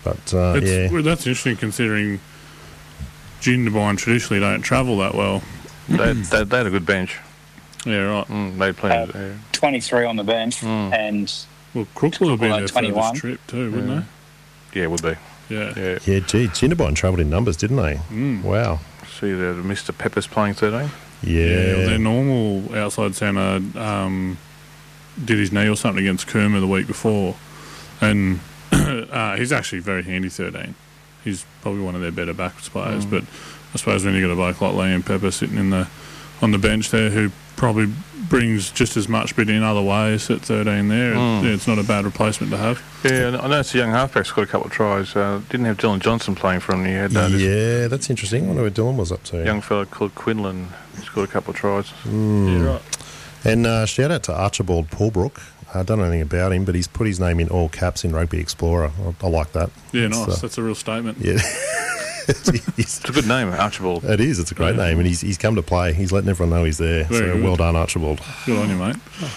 But, Well, that's interesting considering Jindabyne traditionally don't travel that well. They had a good bench. Yeah, right. They played 23 on the bench, and Well, Crook would have been their 21. furthest trip too, wouldn't yeah, would be. they? Yeah. Yeah. gee, Jindabyne travelled in numbers, didn't they? Wow. See that Mr. Pepper's playing 13. Yeah, well, their normal outside centre did his knee or something against Cooma the week before, and he's actually very handy 13. He's probably one of their better backs players, but I suppose when you got a bloke like Liam Pepper sitting on the bench there who probably brings just as much but in other ways at 13 there, it's not a bad replacement to have. Yeah, I know it's a young halfback, scored a couple of tries. Didn't have Dylan Johnson playing for him. He had this that's interesting. I wonder what Dylan was up to. young fella called Quinlan, scored a couple of tries. Yeah, right. And shout out to Archibald Paulbrook. I don't know anything about him, but he's put his name in all caps in Rugby Explorer. I like that. Yeah, nice. That's a real statement. Yeah. It's a good name, Archibald. It is. It's a great name, and he's come to play. He's letting everyone know he's there. Very good. Well done, Archibald. Good on you, mate.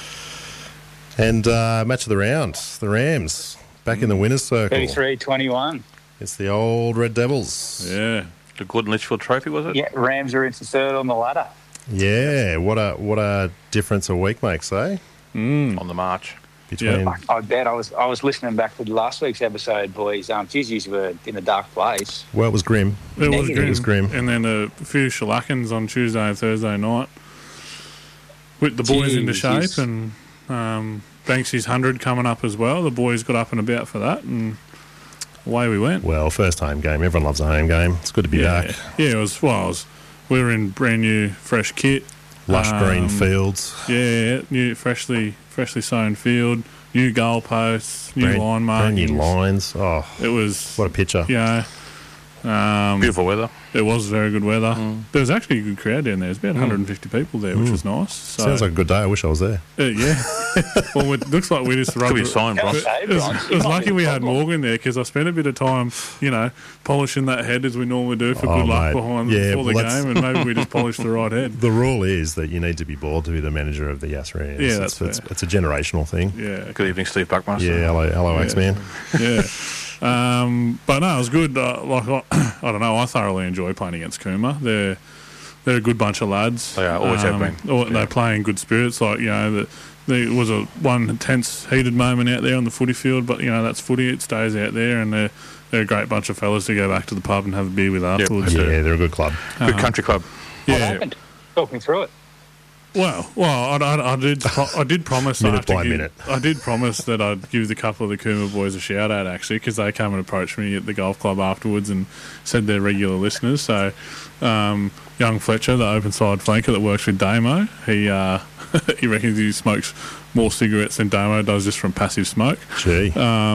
And match of the round, the Rams back in the winners' circle. 33-21. It's the old Red Devils. Yeah. The Gordon Litchfield Trophy, was it? Yeah, Rams are into third on the ladder. Yeah, what a difference a week makes, eh? On the march. Between I bet. I was listening back to last week's episode, boys. Tuesdays were in a dark place. well, it was grim. It was Negative. grim. It was grim. And then a few shellackins on Tuesday and Thursday night. With the boys into shape, Jesus. and Banksy's 100 coming up as well. The boys got up and about for that, and away we went. Well, first home game. Everyone loves a home game. It's good to be back. Yeah, it was. We were in brand new, fresh kit. Lush green fields. Yeah, new, freshly sown field, new goalposts, new line Brand markings. new lines. Oh, It was, what a picture. Beautiful weather. it was very good weather. There was actually a good crowd down there. There's about 150 people there, which was nice. So, Sounds like a good day. I wish I was there. yeah. Well, it looks like we just Could rubbed be a it. sign, Bron. Hey, It was, Bron, it you was might lucky be a we had problem. Morgan there because I spent a bit of time, polishing that head as we normally do for Oh, good luck mate. behind Yeah, before the well, that's- game, and maybe we just polished the right head. The rule is that you need to be bored to be the manager of the Yas Rams. Yeah, that's it's a generational thing. Yeah, Good evening, Steve Buckmaster. Yeah, hello, X-Man. yeah. But no, it was good. I don't know. I thoroughly enjoy playing against Cooma. They're a good bunch of lads. They are, always have been. They play in good spirits. Like, there was one tense, heated moment out there on the footy field, but that's footy. It stays out there, and they're a great bunch of fellas to go back to the pub and have a beer with afterwards. Yeah, they're a good club. Good country club. What Yeah. happened? Talk me through it. Well, I did promise Minute by minute. I did promise that I'd give the couple of the Cooma boys a shout out actually, because they came and approached me at the golf club afterwards and said they're regular listeners. So, young Fletcher, the open side flanker that works with Damo, he reckons he smokes more cigarettes than Damo does just from passive smoke. Gee.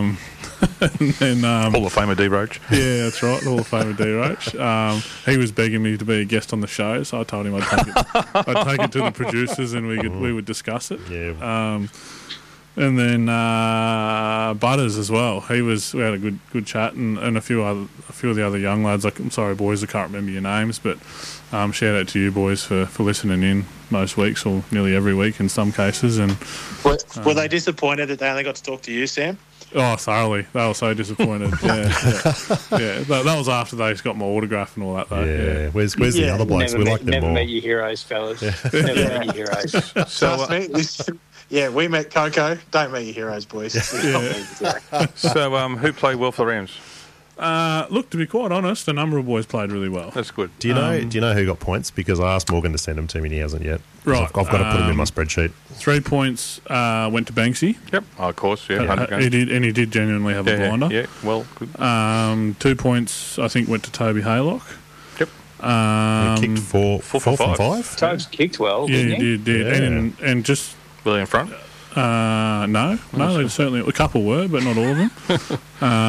And then, Hall of Famer D. Roach. yeah, that's right, the Hall of Famer D. Roach. He was begging me to be a guest on the show, so I told him I'd take it to the producers and we would discuss it. Yeah. And then Butters as well. We had a good chat, and a few of the other young lads. I'm sorry, boys, I can't remember your names, but shout out to you boys for listening in most weeks or nearly every week in some cases. And Were they disappointed that they only got to talk to you, Sam? oh, thoroughly, they were so disappointed. Yeah. That was after they got my autograph and all that. Though. Yeah. Where's the other blokes? We like them never more. met your heroes, fellas. Never met your heroes. Trust me. We met Coco. Don't meet your heroes, boys. So, who played well for the Rams? Look, to be quite honest, a number of boys played really well. That's good. Do you know who got points? Because I asked Morgan to send them to me and he hasn't yet. Right. I've got to put them in my spreadsheet. 3 points went to Banksy. Yep. Oh, of course, yeah. 100 He games. did, and he did genuinely have a blinder. Yeah, well, good. 2 points, I think, went to Toby Haylock. Yep. He kicked four from five. Tobes kicked well, Yeah, didn't he? he did. Yeah. And just William Front. no, there's certainly a couple were, but not all of them.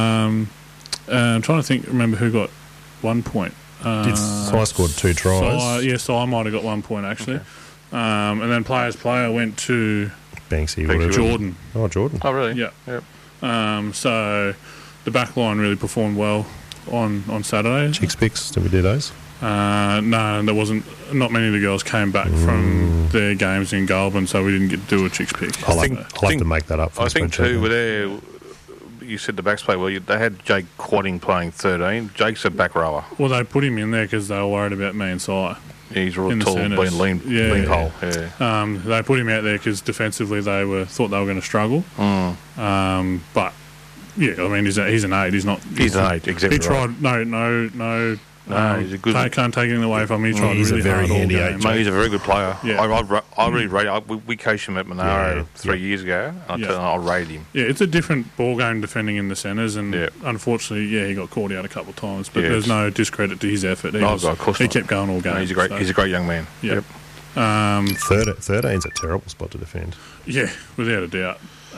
I'm trying to remember who got 1 point. I scored 2 tries. I might have got 1 point actually. Okay. And then player went to Banksy. Jordan. Oh, Jordan. Oh, really? Yeah. Yep. So the back line really performed well on Saturday. Chicks picks. Did we do those? No, there wasn't. Not many of the girls came back from their games in Goulburn, so we didn't get to do a chicks pick. I'll have to make that up for I the think spreadsheet. too, were there, you said the backs play well. They had Jake Quadding playing 13. Jake's a back rower. Well, they put him in there because they were worried about me and Si. He's real In the tall, centres. being lean pole. Yeah. They put him out there because defensively thought they were going to struggle. But yeah, I mean he's an 8. He's not. He's an 8. Exactly. He tried. No. He's a good. Can't take anything away from him. He tried He's a really very hard all handy game. 8. Mate, he's a very good player. Yeah. I really rate. We coached him at Monaro 3 years ago. I rate him. Yeah, it's a different ball game defending in the centres, and Yeah. unfortunately, he got caught out a couple of times. But Yeah, there's no discredit to his effort. Of course he not. kept going all game. No, he's a great young man. Yeah. Yep. 13's a terrible spot to defend. Yeah, without a doubt.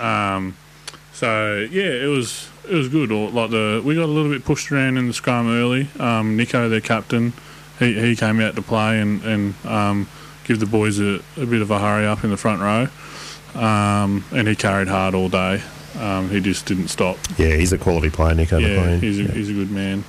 So yeah, it was good. We got a little bit pushed around in the scrum early. Nico, their captain, he came out to play and give the boys a bit of a hurry up in the front row, and he carried hard all day. He just didn't stop. Yeah, he's a quality player, Nico. Yeah, he's a good man.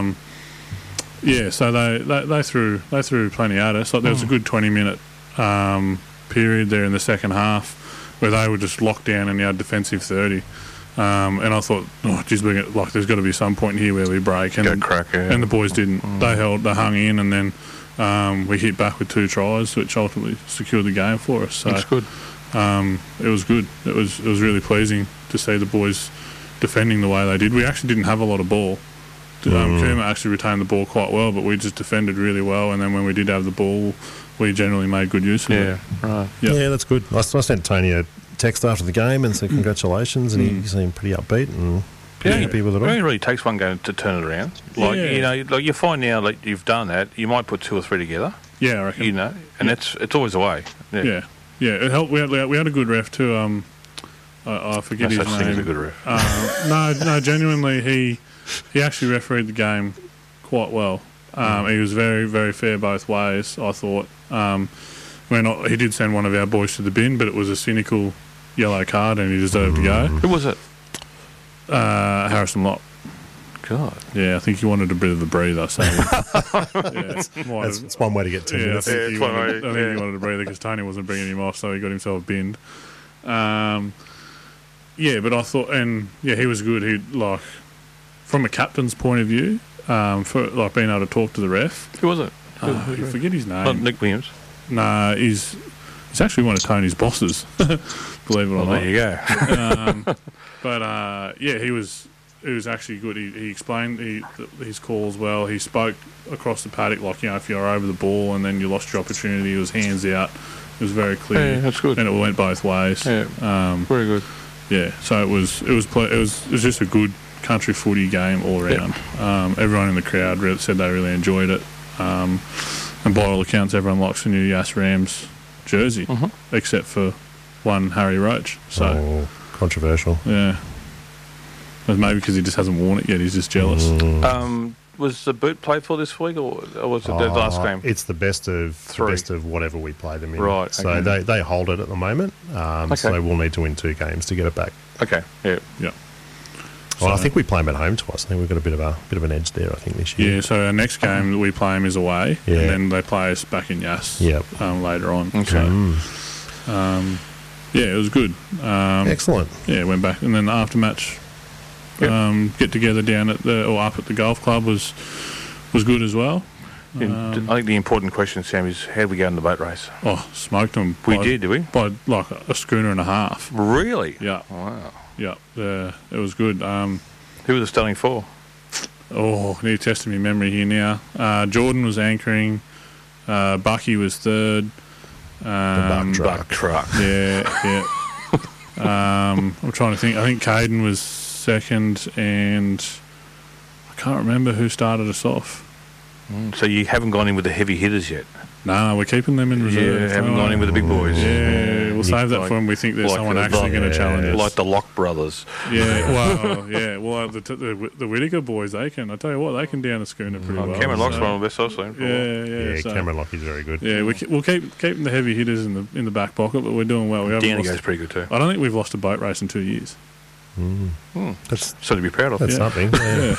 So they threw plenty at us. Like there was a good 20-minute period there in the second half where they were just locked down in our defensive 30. And I thought, there's got to be some point here where we break. And, and the boys didn't. They hung in, and then we hit back with 2 tries, which ultimately secured the game for us. So That's good. It was good. It was really pleasing to see the boys defending the way they did. We actually didn't have a lot of ball. Kermit actually retained the ball quite well, but we just defended really well. And then when we did have the ball, we generally made good use of it. Yeah, right. Yep. Yeah, that's good. I sent Tony a text after the game and said congratulations, and he seemed pretty upbeat and happy with it all. It only really takes one game to turn it around. You find now that you've done that, you might put 2 or 3 together. Yeah, I reckon. And it's always the way. Yeah. It helped. We had a good ref too. I forget his No such thing as a name. good ref. No, genuinely, he actually refereed the game quite well. He was very, very fair both ways, I thought. He did send one of our boys to the bin, but it was a cynical yellow card and he deserved to go. Who was it? Harrison Lott. God. Yeah, I think he wanted a bit of a breather. So That's one way to get 2 minutes. I think he wanted a breather because Tony wasn't bringing him off, so he got himself binned. But I thought, he was good. He from a captain's point of view, for being able to talk to the ref. Who was it? I forget his name. Not Nick Williams. No, he's actually one of Tony's bosses. Believe it or not. There you go. He was actually good. He explained his calls well. He spoke across the paddock if you're over the ball and then you lost your opportunity, it was hands out. It was very clear. Yeah, that's good. And it went both ways. Yeah, very good. Yeah, so it was just a good country footy game all around. Everyone in the crowd said they really enjoyed it. And by all accounts, everyone likes the new Yass Rams jersey, except for one Harry Roach. So controversial. Yeah. But maybe because he just hasn't worn it yet, he's just jealous. Was the boot played for this week, or was it the last game? It's the best of 3. the best of whatever we play them in. Right. So okay. they hold it at the moment. So we'll need to win 2 games to get it back. Okay. Yeah. Well, I think we play them at home twice. I think we've got a bit of an edge there, I think, this year. Yeah, so our next game that we play them is away, and then they play us back in Yass later on. Okay. So, it was good. Excellent. Yeah, went back, and then the after-match get together down up at the golf club was good as well. I think the important question, Sam, is how did we go in the boat race? Oh, smoked them. Did we? By a schooner and a half. Really? Yeah. Wow. Yeah, it was good. Who was the starting 4? Oh, you're testing my memory here now. Jordan was anchoring. Bucky was 3rd. The Buck truck. Yeah. I'm trying to think. I think Caden was 2nd, and I can't remember who started us off. So you haven't gone in with the heavy hitters yet? No, we're keeping them in reserve. Yeah, haven't gone in with the big boys. Yeah, we'll save that for when we think there's someone actually going to challenge us. Like the Lock brothers. Yeah, well, the Whittaker boys, I tell you what, they can down a schooner pretty well. Cameron Lock's one of the best I've seen. Yeah. Cameron Lock is very good. Yeah, we'll keep the heavy hitters in the back pocket, but we're doing well. Danny goes pretty good too. I don't think we've lost a boat race in 2 years. That's so to be proud of. That's something. Yeah.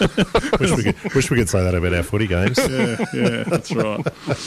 wish we could say that about our footy games. Yeah, that's right.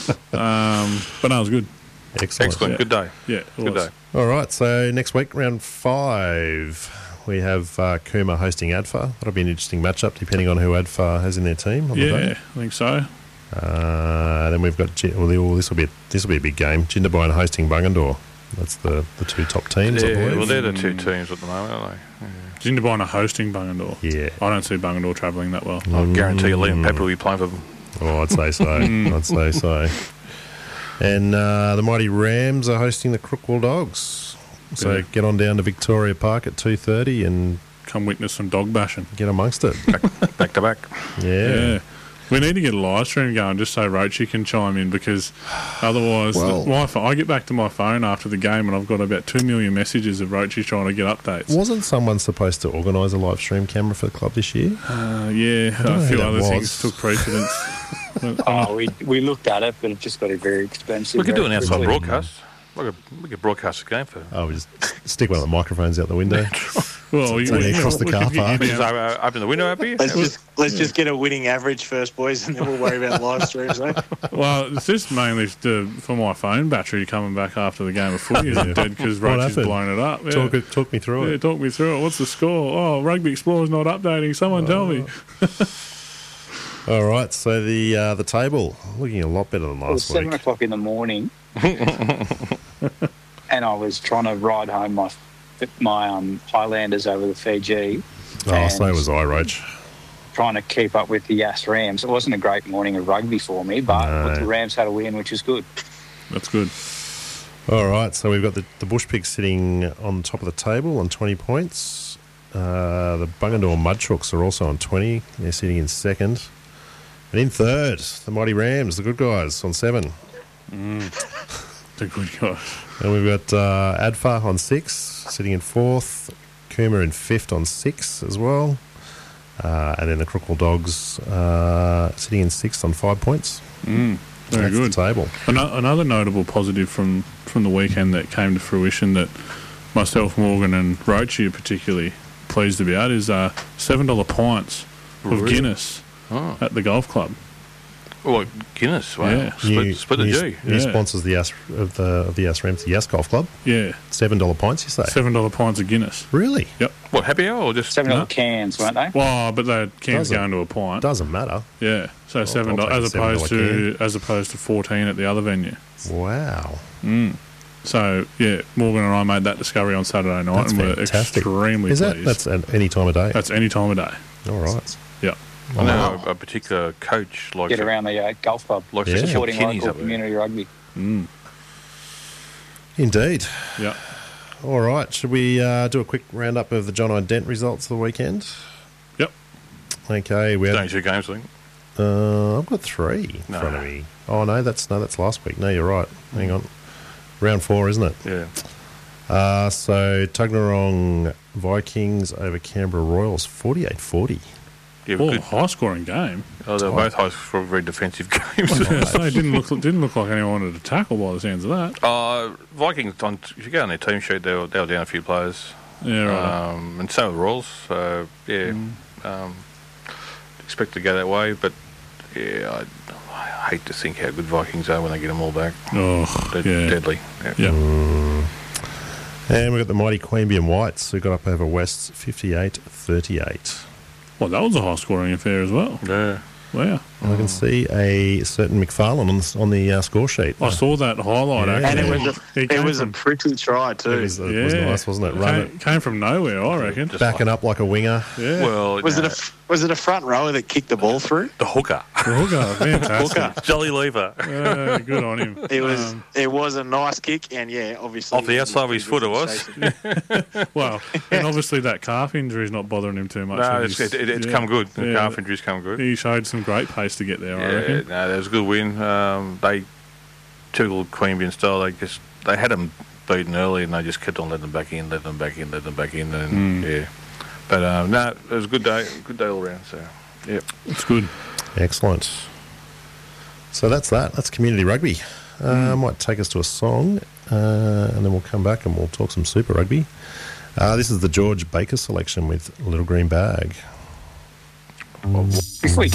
But no, it was good. Excellent. Good day. Yeah, good day. All right, so next week, round 5. we have Cooma hosting ADFA. That'll be an interesting matchup, depending on who ADFA has in their team. On the Yeah, day. I think so. Then we've got this will be a big game. Jindabyne hosting Bungendore. That's the two top teams, I Yeah, believe. well, they're the two teams at the moment, aren't they? Jindabyne are hosting Bungendore. Yeah. I don't see Bungendore travelling that well. I guarantee you Liam Pepper will be playing for them. Oh, I'd say so. I'd say so. And the mighty Rams are hosting the Crookwell Dogs. So Yeah. get on down to Victoria Park at 2:30 and Come witness some dog bashing. get amongst it. Back to back. Yeah. We need to get a live stream going just so Roachy can chime in, because otherwise I get back to my phone after the game and I've got about 2 million messages of Roachy trying to get updates. Wasn't someone supposed to organise a live stream camera for the club this year? Yeah, don't know a who few that other was. things took precedence. Oh, we looked at it, but it just got very expensive. We could do an very outside quickly. broadcast. We could broadcast the game for. Oh, we just stick one of the microphones out the window. Well, It's only across the car park. Just open the window up here. Let's just get a winning average first, boys, and then we'll worry about live streams. Eh? Well, it's just mainly for my phone battery coming back after the game of footy is dead because What Roachy's happened? blown it up. Yeah. Talk me through Yeah, it. talk me through it. What's the score? Oh, Rugby Explorer's not updating. Someone tell me. All right, so the table looking a lot better than It was last 7 week. o'clock in the morning, and I was trying to ride home my Highlanders over the Fiji. Oh, so was I, Roach. Trying to keep up with the Yass Rams. It wasn't a great morning of rugby for me, but No. the Rams had a win, which is good. That's good. All right, so we've got the Bush Pigs sitting on top of the table on 20 points. The Bungendore Mudchooks are also on 20. They're sitting in second. And in third, the mighty Rams, the good guys, on 7. The good guys. And we've got ADFA on 6, sitting in fourth. Cooma in fifth on 6 as well. And then the Crookwell Dogs sitting in sixth on 5 points. Very That's good. the table. Another notable positive from the weekend that came to fruition that myself, Morgan, and Roachy are particularly pleased about is $7 pints of Really? Guinness at the golf club. Oh, Guinness. Wow. Yeah. Split the G. New Yeah. sponsors the Yass of the Yass Rams, the Yass Golf Club. Yeah, $7 pints, you say? $7 pints of Guinness. Really? Yep. What, happy hour or just... $7 No. cans, weren't they? Well, but the cans Doesn't- going to a pint. Doesn't matter. Yeah, so I'll $7 take a $7 as opposed to 14 at the other venue. Wow. So yeah, Morgan and I made that discovery on Saturday night, That's and we're fantastic. extremely Is that pleased. that's at any time of day? That's any time of day. All right. Yeah. I know a particular coach likes Get around the golf club, Likes Yeah. to kill supporting kinnies local up there. community rugby. Indeed. Yeah. All right. Should we do a quick roundup of the John I. Dent results of the weekend? Yep. Okay. We Only had, 2 games, I think. I've got 3 in No. front of me. Oh no, that's last week. No, you're right. Hang on. Round 4, isn't it? Yeah. So Tuggeranong Vikings over Canberra Royals, 48-40. Yeah, Oh, good. high scoring game. Oh, they're both high for very defensive games. So it didn't look like anyone wanted to tackle by the sounds of that. Vikings, if you go on their team sheet, they were down a few players. Yeah, right. And so were Royals. So, yeah, expect to go that way. But, yeah, I hate to think how good Vikings are when they get them all back. Oh, They're yeah. deadly. Yeah. Yeah. And we've got the mighty Queanbeyan Whites who got up over Wests 58-38. Well, that was a high scoring affair as well. Yeah. Wow. And I can see a certain McFarlane on the score sheet. I saw that highlight Yeah. actually. And He it came was a from- pretty try too. It was nice, wasn't it? Run it, came from nowhere, I reckon. Just backing up like a winger. Yeah. Well, Was it a front rower that kicked the ball through? the hooker. Hooker, fantastic. Jolly lever. Good on him. It was a nice kick, and yeah, obviously Off the outside of his foot it was. Well, and obviously that calf injury is not bothering him too much. No, He's- it's yeah. come good. The Yeah. calf injuries come good. He showed some great pace to get there, I Yeah, reckon. no, that was a good win. They typical Queanbeyan style. They had them beaten early, and they just kept on letting them back in, and yeah. But no, it was a good day all round. So yeah, It's good. Excellent. So that's that. That's community rugby. Might take us to a song, and then we'll come back and we'll talk some Super Rugby. This is the George Baker selection with Little Green Bag. Before you